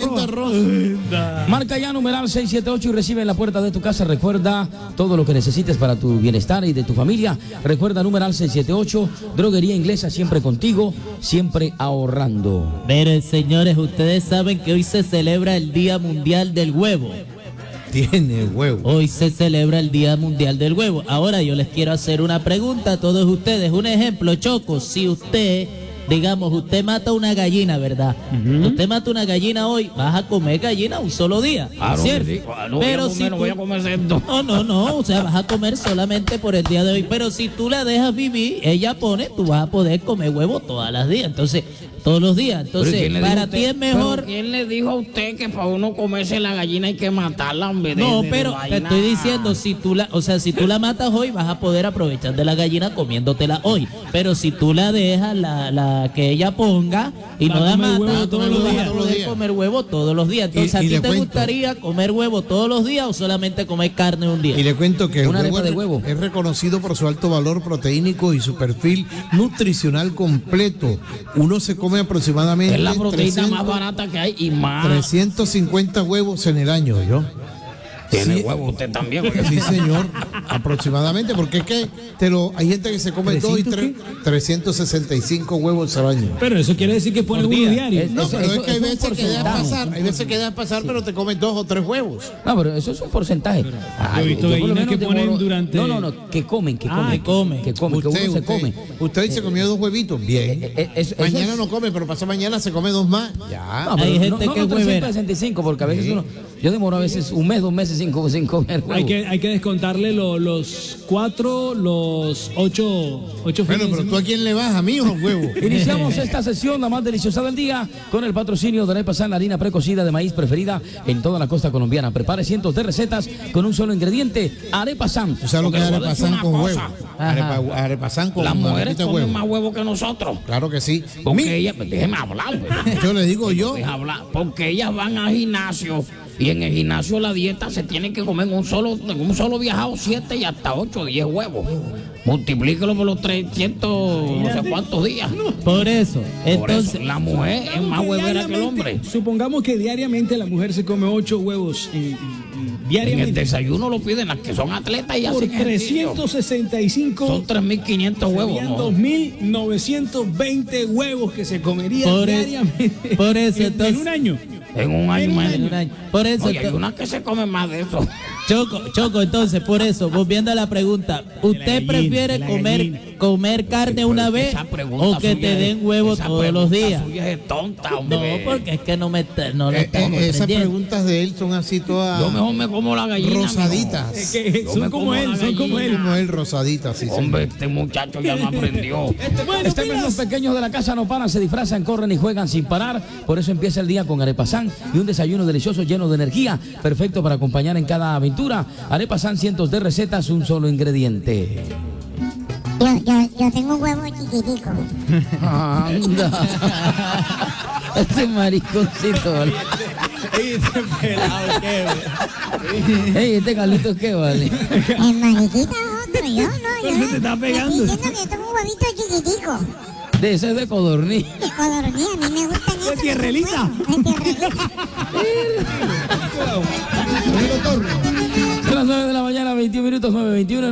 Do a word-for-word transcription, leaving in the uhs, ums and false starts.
Santa Rosa. Marca ya numeral seis siete ocho y recibe en la puerta de tu casa. Recuerda todo lo que necesites para tu bienestar y de tu familia. Recuerda numeral seis siete ocho, droguería inglesa, siempre contigo, siempre ahorrando. Miren, señores, ustedes saben que hoy se celebra el Día Mundial del Huevo. Tiene huevo. Hoy se celebra el Día Mundial del Huevo. Ahora yo les quiero hacer una pregunta a todos ustedes. Un ejemplo, Choco, si usted, digamos, usted mata una gallina, ¿verdad? Uh-huh. Usted mata una gallina hoy, vas a comer gallina un solo día, claro, ¿cierto? Sí, no pero voy a comer, si no tú... voy a comer esto. No, no, no, o sea, vas a comer solamente por el día de hoy. Pero si tú la dejas vivir, ella pone, tú vas a poder comer huevo todas las días. Entonces, todos los días. Entonces, para ti es mejor. ¿Quién le dijo a usted que para uno comerse la gallina hay que matarla, hombre? De, no, de, pero de te estoy diciendo, si tú la, o sea, si tú la matas hoy, vas a poder aprovechar de la gallina comiéndotela hoy. Pero si tú la dejas, la, la que ella ponga y no la mata, todos los días, vas a poder comer huevo todos los días. Entonces, ¿a ti te cuento, gustaría comer huevo todos los días o solamente comer carne un día? Y le cuento que el Una huevo, arepa de huevo es reconocido por su alto valor proteínico y su perfil nutricional completo. Uno se come aproximadamente es la proteína trescientos, más barata que hay y más. trescientos cincuenta huevos en el año, ¿yo? Tiene sí, huevo usted también. Sí, señor, aproximadamente, porque es que te lo, hay gente que se come dos y tres, trescientos sesenta y cinco huevos al año. Pero eso quiere decir que pone uno diario. No, eso, pero eso, es que hay es veces que dejan pasar, hay veces que dejan pasar, pero te comes dos o tres huevos. No, pero eso es un porcentaje. Yo he visto gallinas que ponen demoro... durante... No, no, no, que comen, que comen. Ah, que comen. Que comen, que Usted, uno se usted, come. usted hoy se comió dos huevitos, bien. Eh, eh, eso- eso Mañana es- no come, pero pasado mañana se come dos más. Ya. No, pero Hay no- gente no, que no, es huevera. trescientos sesenta y cinco, porque a veces uno, yo demoro a veces un mes, dos meses sin, co- sin comer huevo. Hay que, hay que descontarle lo- los cuatro, los ocho, ocho Bueno, fines pero de tú a quién le vas, a mí o a un huevo. Iniciamos esta sesión, la más deliciosa del día, con el patrocinio de Arepa San, la harina precocida de maíz preferida en toda la costa colombiana. Prepare cientos de recetas con un solo ingrediente, Arepa San. ¿Tú sabes lo que es arepa san con huevo? Ajá. Arepa, arepa san con Las mujeres arepita de comen huevo. más huevo que nosotros. Claro que sí. Porque Mi- ellas, déjeme hablar, pues. yo le digo yo. Deja hablar, porque ellas van al gimnasio y en el gimnasio la dieta se tiene que comer en un solo, en un solo viajado siete y hasta ocho o diez huevos. Multiplíquelo por los trescientos, no sé cuántos días. Por eso, Por entonces, eso, la mujer es más huevera que el hombre. Supongamos que diariamente la mujer se come ocho huevos eh, eh, En el diariamente. desayuno lo piden las que son atletas y Por hacen ejercicio. trescientos sesenta y cinco Son tres mil quinientos huevos. serían ¿no? dos mil novecientos veinte huevos que se comerían Por e- diariamente. por eso, en, entonces- en un año. En un año En un medio. en un año. Por eso, Oye, hay ento- unas que se comen más de eso. Choco, Choco, entonces, por eso, volviendo a la pregunta, ¿usted gallina, prefiere de la comer gallina. comer carne una vez Esa pregunta o que suya te es- den huevo esa todos los pregunta días? suya es tonta, No, hombre. porque es que no me está- no le Eh, estamos eh, esas entendiendo. preguntas de él son así todas Yo mejor me como la gallina. rosaditas. Es que Yo son me como como él, la son como él. Como él, rosaditas, sí, mijo. sí. Hombre, este muchacho ya no aprendió. Bueno, Este mes los pilas. pequeños de la casa no paran, se disfrazan, corren y juegan sin parar. Por eso empieza el día con Arepa San y un desayuno delicioso lleno de energía, perfecto para acompañar en cada aventura. Arepa San, cientos de recetas, un solo ingrediente. Yo, yo, yo tengo un huevo chiquitico. Anda. Este mariconcito, ¿vale? Ey, este Carlitos, ¿qué vale? El mariquita es otro, yo no, yo. ¿Por qué te está le pegando? Estoy diciendo que yo tengo un huevito chiquitico. De ese es de codorniz. De codorniz, a mí me gustan esos. tierrelita? De tierrelita. Son las nueve de la mañana, veintiún minutos, nueve veintiuno.